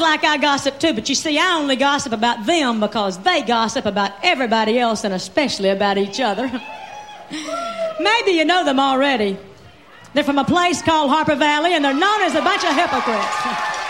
like I gossip too, but you see, I only gossip about them because they gossip about everybody else and especially about each other. Maybe you know them already. They're from a place called Harper Valley, and they're known as a bunch of hypocrites.